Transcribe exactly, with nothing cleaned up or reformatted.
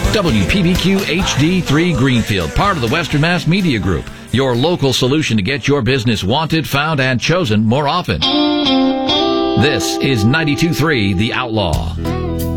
W P B Q H D three Greenfield, part of the Western Mass Media Group, your local solution to get your business wanted, found, and chosen more often. This is ninety-two point three The Outlaw.